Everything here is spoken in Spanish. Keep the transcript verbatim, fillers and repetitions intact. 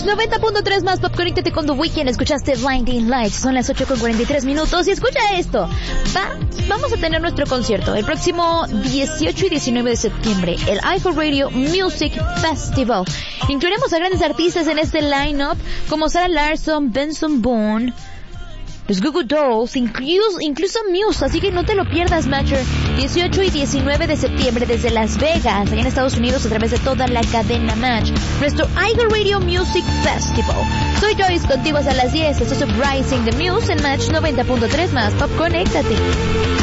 noventa punto tres más Pop, conéctate con The Weeknd. Escuchaste Blinding Lights, son las ocho con cuarenta y tres minutos. Y escucha esto, Va, vamos a tener nuestro concierto el próximo dieciocho y diecinueve de septiembre, el iHeartRadio Music Festival. Incluiremos a grandes artistas en este line-up como Sarah Larsson, Benson Boone, los Goo Goo Dolls, incluso, incluso Muse, así que no te lo pierdas, Matcher. dieciocho y diecinueve de septiembre desde Las Vegas, allá en Estados Unidos, a través de toda la cadena Match. Nuestro iHeartRadio Music Festival. Soy Joyce, contigo hasta las diez. Esto es Uprising the Muse en Match noventa punto tres más Pop, conéctate.